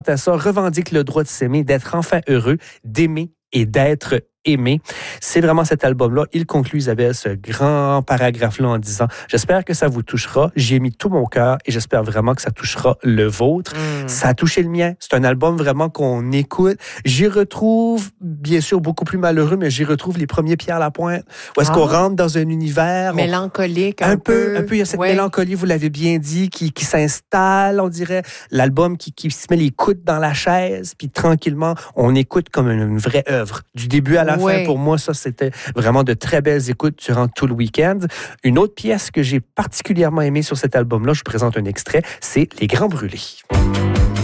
Tassa revendique le droit de s'aimer, d'être enfin heureux, d'aimer et d'être aimé. C'est vraiment cet album-là. Il conclut, Isabelle, ce grand paragraphe-là en disant « J'espère que ça vous touchera. J'y ai mis tout mon cœur et j'espère vraiment que ça touchera le vôtre. » Ça a touché le mien. C'est un album vraiment qu'on écoute. J'y retrouve, bien sûr, beaucoup plus malheureux, mais j'y retrouve les premiers Pierre Lapointe. Où est-ce qu'on rentre dans un univers... mélancolique, un peu. Il y a cette ouais. mélancolie, vous l'avez bien dit, qui s'installe, on dirait. L'album qui se met les coudes dans la chaise, puis tranquillement, on écoute comme une vraie œuvre. Du début à la fin, pour moi, ça, c'était vraiment de très belles écoutes durant tout le week-end. Une autre pièce que j'ai particulièrement aimée sur cet album-là, je vous présente un extrait, c'est Les Grands Brûlés.